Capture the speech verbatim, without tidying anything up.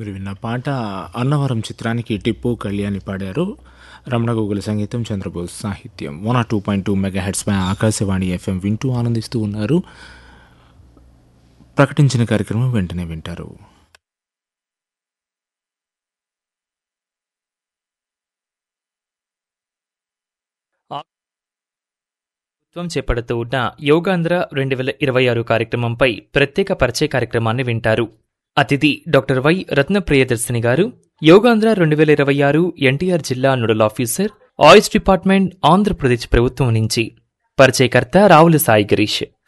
మీరు విన్న పాట అన్నవరం చిత్రానికి టిప్పు కళ్యాణి పాడారు. రమణ గోగుల సంగీతం, చంద్రబోస్ సాహిత్యం. One or two point two mega heads pi Akashvani FM వింటూ ఆనందిస్తూ ఉన్నారు. ప్రకటించిన కార్యక్రమం వెంటనే వింటారు. ప్రభుత్వం చేపడుతూ ఉన్న యోగాంధ్ర రెండు వేల ఇరవై ఆరు కార్యక్రమంపై ప్రత్యేక పరిచయ కార్యక్రమాన్ని వింటారు. అతిథి డాక్టర్ వై రత్న ప్రియదర్శిని గారు, యోగాంధ్ర రెండు వేల ఇరవై ఆరు ఎన్టీఆర్ జిల్లా నోడల్ ఆఫీసర్, ఆయుష్ డిపార్ట్మెంట్, ఆంధ్రప్రదేశ్ ప్రభుత్వం నుంచి. పరిచయకర్త రావుల సాయి గిరీష్.